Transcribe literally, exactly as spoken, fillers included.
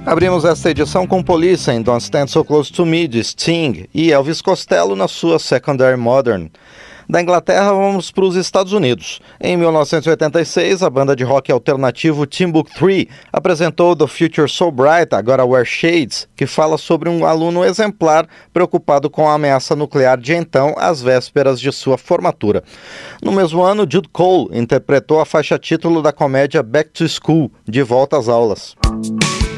Abrimos esta edição com Police em Don't Stand So Close To Me, de Sting, e Elvis Costello na sua Secondary Modern. Da Inglaterra, vamos para os Estados Unidos. Em mil novecentos e oitenta e seis, a banda de rock alternativo Timbuktu apresentou The Future So Bright, agora Wear Shades, que fala sobre um aluno exemplar preocupado com a ameaça nuclear de então, às vésperas de sua formatura. No mesmo ano, Jude Cole interpretou a faixa título da comédia Back to School, De Volta às Aulas.